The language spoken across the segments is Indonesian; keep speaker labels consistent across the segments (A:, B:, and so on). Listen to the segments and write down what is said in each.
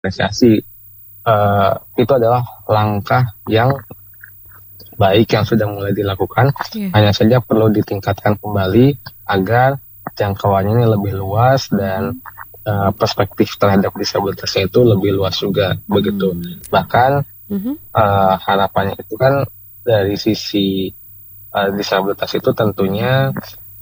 A: apresiasi. Itu adalah langkah yang baik yang sudah mulai dilakukan. Hanya saja perlu ditingkatkan kembali agar jangkauannya ini lebih luas dan perspektif terhadap disabilitasnya itu lebih luas juga begitu. Bahkan harapannya itu kan dari sisi disabilitas itu tentunya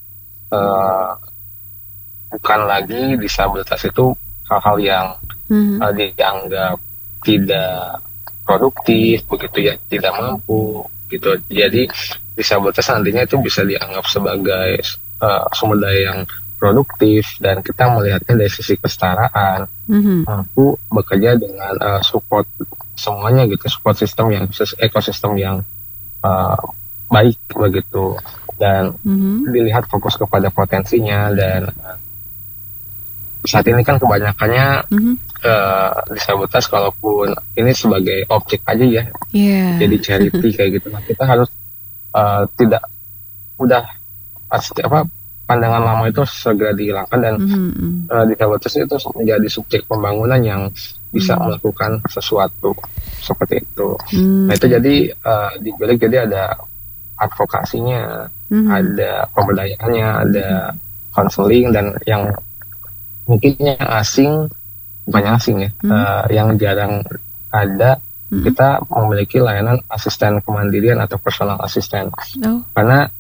A: bukan lagi disabilitas itu hal-hal yang dianggap tidak produktif begitu ya, tidak mampu gitu. Jadi disabilitas nantinya itu bisa dianggap sebagai sumber daya yang produktif, dan kita melihatnya dari sisi kesetaraan, mampu bekerja dengan support semuanya gitu, support system yang ekosistem yang baik begitu, dan dilihat fokus kepada potensinya. Dan saat ini kan kebanyakannya disabilitas kalaupun ini sebagai objek aja ya, jadi charity kayak gitu. Nah, kita harus tidak udah pandangan lama itu segera dihilangkan, dan disabilitas itu menjadi subjek pembangunan yang bisa melakukan sesuatu seperti itu. Nah itu jadi di Bilik jadi ada advokasinya, ada pemberdayaannya, ada konseling, dan yang mungkinnya asing, bukannya asing ya, yang jarang ada, kita memiliki layanan asisten kemandirian atau personal assistant. Karena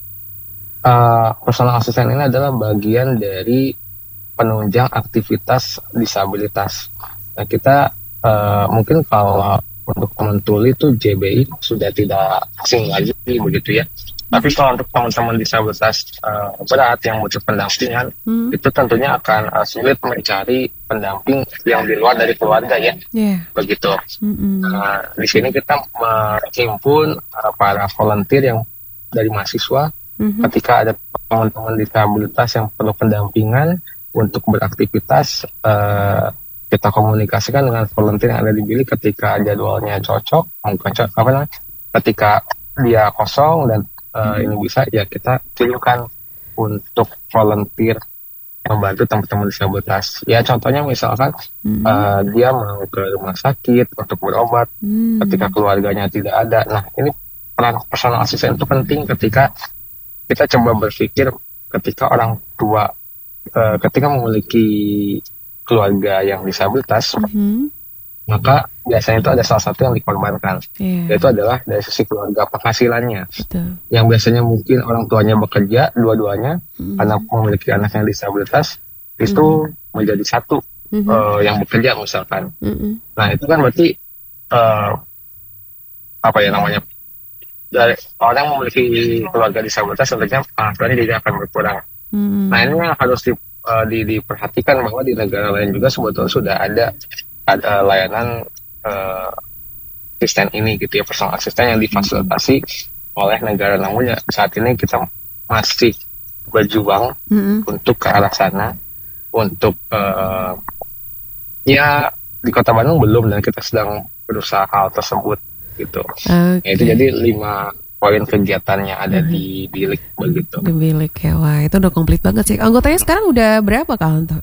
A: personal assistant ini adalah bagian dari penunjang aktivitas disabilitas. Nah kita mungkin kalau untuk teman tuli itu JBI sudah tidak asing lagi begitu ya. Tapi kalau untuk teman-teman disabilitas berat yang butuh pendampingan, itu tentunya akan sulit mencari pendamping yang di luar dari keluarga ya, begitu. Di sini kita menghimpun para volunteer yang dari mahasiswa, ketika ada teman-teman disabilitas yang perlu pendampingan untuk beraktivitas, kita komunikasikan dengan volunteer yang ada di Bilik ketika jadwalnya cocok, ketika dia kosong dan ini bisa ya, kita kirimkan untuk volunteer membantu teman-teman disabilitas. Ya contohnya misalkan dia mau ke rumah sakit untuk berobat ketika keluarganya tidak ada. Nah ini peran personal assistant itu penting ketika kita coba berpikir ketika orang tua ketika memiliki keluarga yang disabilitas, maka biasanya itu ada salah satu yang dikorbankan, yaitu adalah dari sisi keluarga penghasilannya. Yang biasanya mungkin orang tuanya bekerja dua-duanya, karena memiliki anak yang disabilitas, itu menjadi satu yang bekerja misalkan. Nah itu kan berarti dari orang yang memiliki keluarga disabilitas tentunya penghasilannya jadi akan berkurang. Nah ini yang harus diperhatikan, bahwa di negara lain juga sebetulnya sudah ada layanan asisten ini gitu ya, personal asisten yang difasilitasi oleh negara. Namun ya, saat ini kita masih berjuang untuk ke arah sana, untuk ya di Kota Bandung belum, dan kita sedang berusaha hal tersebut gitu. Itu jadi 5 poin kegiatannya ada di Bilik begitu.
B: Di Bilik ya, wah itu udah komplit banget sih. Anggotanya sekarang udah berapa Kak Anto?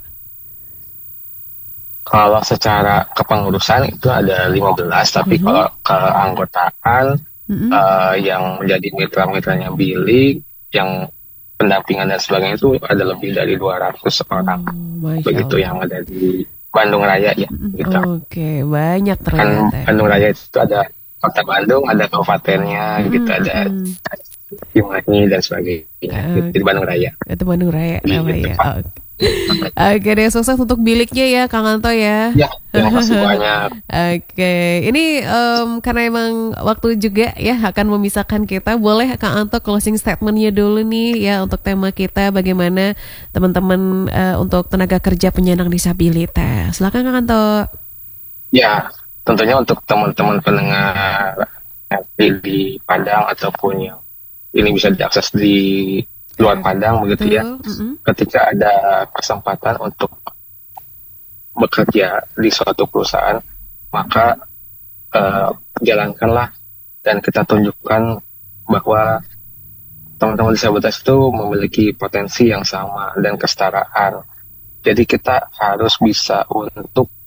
A: Kalau secara kepengurusan itu ada 15, tapi kalau keanggotaan yang menjadi mitra-mitranya Bilik, yang pendampingan dan sebagainya itu ada lebih dari 200 orang. Begitu yang ada di Bandung Raya ya. Gitu.
B: Oke, banyak ternyata.
A: Kan Bandung Raya itu ada Kota Bandung, ada kabupatennya, gitu, ada Cimahi dan sebagainya. Di Bandung Raya.
B: Itu Bandung Raya namanya. Oke deh, sukses untuk Biliknya ya Kang Anto ya.
A: Ya, terima kasih banyak.
B: Oke, ini karena emang waktu juga ya akan memisahkan kita, boleh Kang Anto closing statementnya dulu nih ya untuk tema kita, bagaimana teman-teman untuk tenaga kerja penyandang disabilitas. Silakan Kang Anto.
A: Ya, tentunya untuk teman-teman pendengar di Padang ataupun yang ini bisa diakses di luar Padang begitu ya. Ketika ada kesempatan untuk bekerja di suatu perusahaan, maka jalankanlah dan kita tunjukkan bahwa teman-teman disabilitas itu memiliki potensi yang sama dan kesetaraan. Jadi kita harus bisa untuk